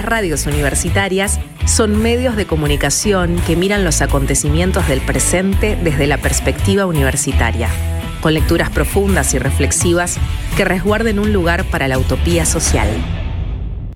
radios universitarias son medios de comunicación que miran los acontecimientos del presente desde la perspectiva universitaria, con lecturas profundas y reflexivas que resguarden un lugar para la utopía social.